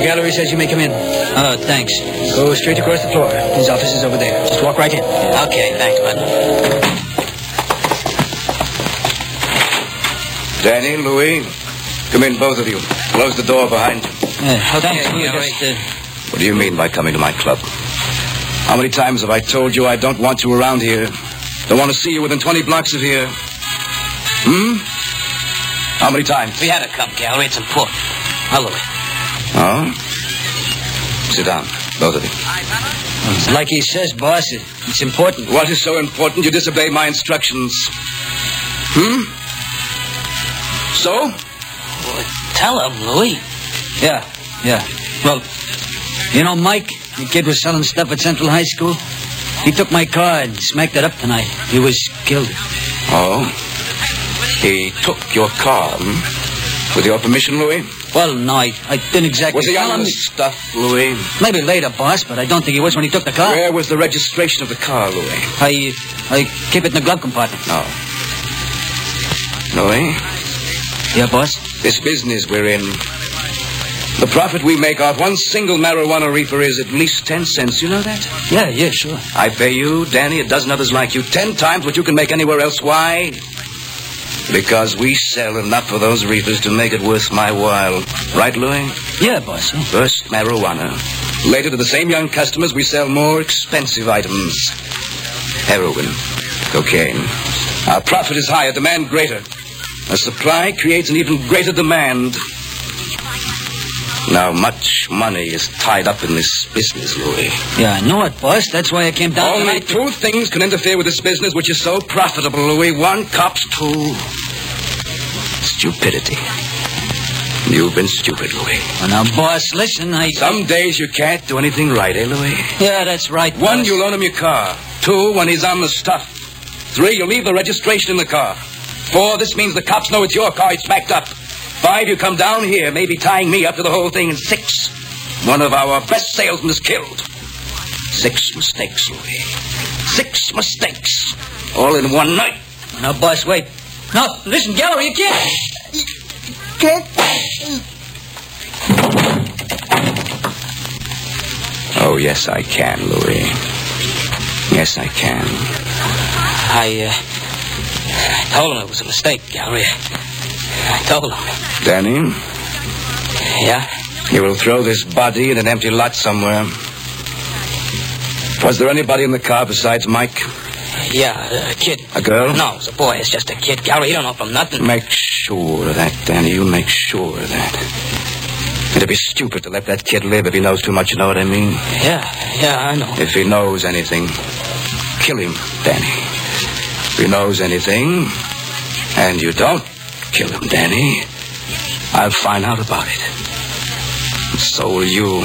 Gallery says you may come in. Oh, thanks. Go straight across the floor. His office is over there. Just walk right in. Okay, thanks, bud. Danny, Louis, come in, both of you. Close the door behind you. Thanks, What do you mean by coming to my club? How many times have I told you I don't want you around here? Don't want to see you within 20 blocks of here. How many times? We had to come, Gallery. It's important. Hello. Oh? Sit down, both of you. It's like he says, boss. It's important. What is so important you disobey my instructions? So? Well, tell him, Louis. Yeah. Well, you know Mike, the kid was selling stuff at Central High School. He took my car and smacked it up tonight. He was killed. Oh? He took your car, With your permission, Louis? Well, no, I didn't exactly... Was he on the stuff, Louis? Maybe later, boss, but I don't think he was when he took the car. Where was the registration of the car, Louis? I keep it in the glove compartment. No. Louis? Yeah, boss? This business we're in, the profit we make off one single marijuana reefer is at least 10 cents. You know that? Yeah, sure. I pay you, Danny, a dozen others like you, 10 times what you can make anywhere else. Why? Because we sell enough of those reefers to make it worth my while. Right, Louis? Yeah, boss. Huh? First, marijuana. Later, to the same young customers, we sell more expensive items. Heroin, cocaine. Our profit is higher, demand greater. A supply creates an even greater demand. Now, much money is tied up in this business, Louis. Yeah, I know it, boss. That's why I came down Only two things can interfere with this business, which is so profitable, Louis. One, cops. Two, stupidity. You've been stupid, Louis. Well, now, boss, listen, Some days you can't do anything right, eh, Louis? Yeah, that's right, boss. One, you loan him your car. Two, when he's on the stuff. Three, you leave the registration in the car. Four, this means the cops know it's your car. It's backed up. Five, you come down here, maybe tying me up to the whole thing. And six, one of our best salesmen is killed. 6 mistakes, Louis. 6 mistakes. All in one night. Now, boss, wait. No, listen, Gallery, you can't. Oh, yes, I can, Louis. Yes, I can. I told him it was a mistake, Gallery. I told him. Danny? Yeah? You will throw this body in an empty lot somewhere. Was there anybody in the car besides Mike? Yeah, a kid. A girl? No, it was a boy. It's just a kid. Gallery, you don't know from nothing. Make sure of that, Danny. You make sure of that. It'd be stupid to let that kid live if he knows too much, you know what I mean? Yeah, I know. If he knows anything, kill him, Danny. If he knows anything, and you don't kill him, Danny, I'll find out about it. And so will you.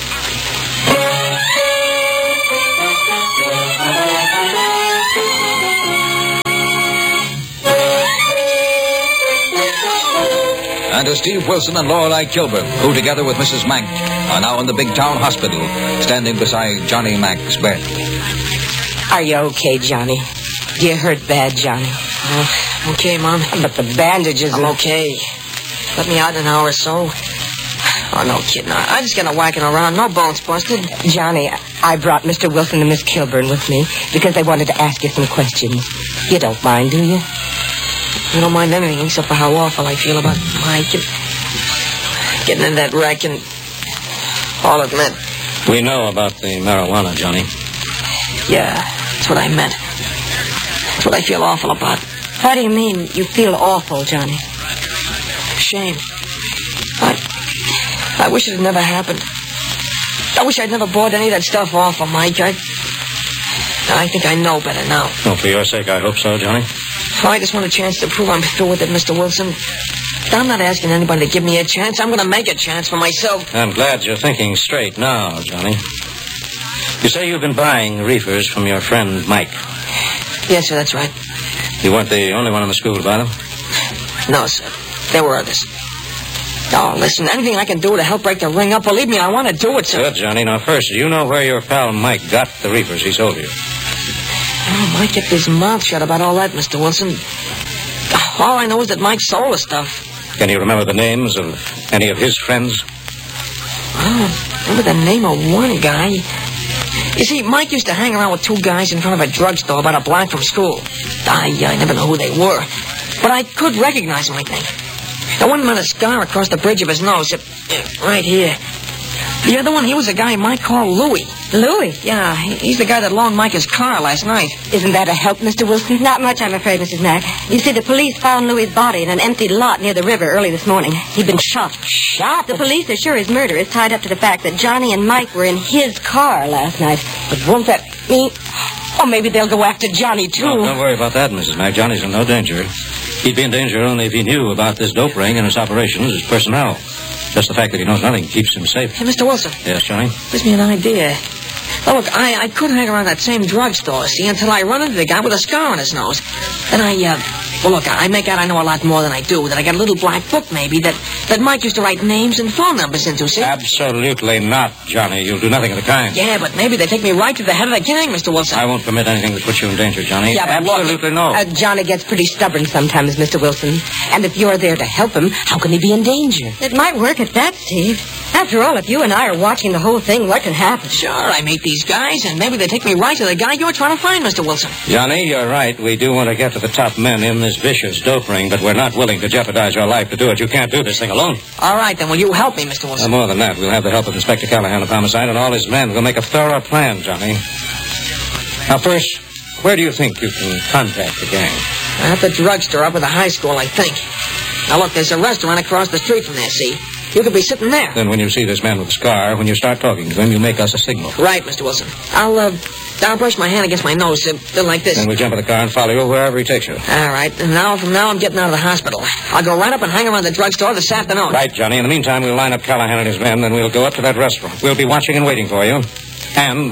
And to Steve Wilson and Lorelei Kilburn, who together with Mrs. Mack are now in the big town hospital, standing beside Johnny Mack's bed. Are you okay, Johnny? You hurt bad, Johnny? Okay, Mom. But the bandages... I'm okay. Let me out in an hour or so. Oh, no kidding. I just got a whacking around. No bones busted. Johnny, I brought Mr. Wilson and Miss Kilburn with me because they wanted to ask you some questions. You don't mind, do you? I don't mind anything except for how awful I feel about Mike and getting in that wreck and all it meant. We know about the marijuana, Johnny. Yeah, that's what I meant. That's what I feel awful about. How do you mean you feel awful, Johnny? Shame. I wish it had never happened. I wish I'd never bought any of that stuff off of Mike. I think I know better now. Oh, for your sake, I hope so, Johnny. I just want a chance to prove I'm through with it, Mr. Wilson. I'm not asking anybody to give me a chance. I'm going to make a chance for myself. I'm glad you're thinking straight now, Johnny. You say you've been buying reefers from your friend Mike. Yes, sir, that's right. You weren't the only one in the school to buy them? No, sir. There were others. Oh, listen, anything I can do to help break the ring up, believe me, I want to do it, sir. Good, Johnny. Now, first, do you know where your pal Mike got the reefers he sold you? Oh, Mike kept his mouth shut about all that, Mr. Wilson. All I know is that Mike sold the stuff. Can you remember the names of any of his friends? I remember the name of one guy. You see, Mike used to hang around with two guys in front of a drugstore about a block from school. I never knew who they were. But I could recognize them, I think. The one had a scar across the bridge of his nose. Right here. The other one, he was a guy Mike called Louie. Louie? Yeah, he's the guy that loaned Mike his car last night. Isn't that a help, Mr. Wilson? Not much, I'm afraid, Mrs. Mack. You see, the police found Louie's body in an empty lot near the river early this morning. He'd been shot. Shot? The police are sure his murder is tied up to the fact that Johnny and Mike were in his car last night. But won't that mean... Oh, maybe they'll go after Johnny, too. No, don't worry about that, Mrs. Mack. Johnny's in no danger. He'd be in danger only if he knew about this dope ring and its operations, his personnel. Just the fact that he knows nothing keeps him safe. Hey, Mr. Wilson. Yes, Johnny? Gives me an idea. Well, look, I could hang around that same drugstore, see, until I run into the guy with a scar on his nose. Then I make out I know a lot more than I do. That I got a little black book, maybe, that Mike used to write names and phone numbers into, see? Absolutely not, Johnny. You'll do nothing of the kind. Yeah, but maybe they take me right to the head of the gang, Mr. Wilson. I won't permit anything that puts you in danger, Johnny. Yeah, but absolutely no. Johnny gets pretty stubborn sometimes, Mr. Wilson. And if you're there to help him, how can he be in danger? It might work at that, Steve. After all, if you and I are watching the whole thing, what can happen? Sure, I meet these guys, and maybe they take me right to the guy you're trying to find, Mr. Wilson. Johnny, you're right. We do want to get to the top men in this vicious dope ring, but we're not willing to jeopardize your life to do it. You can't do this thing alone. All right, then, will you help me, Mr. Wilson? More than that, we'll have the help of Inspector Callahan of Homicide and all his men. We'll make a thorough plan, Johnny. Now, first, where do you think you can contact the gang? At the drugstore up at the high school, I think. Now, look, there's a restaurant across the street from there, see? You could be sitting there. Then when you see this man with the scar, when you start talking to him, you make us a signal. Right, Mr. Wilson. I'll brush my hand against my nose, like this. Then we'll jump in the car and follow you wherever he takes you. All right. And from now, I'm getting out of the hospital. I'll go right up and hang around the drugstore this afternoon. Right, Johnny. In the meantime, we'll line up Callahan and his men, then we'll go up to that restaurant. We'll be watching and waiting for you. And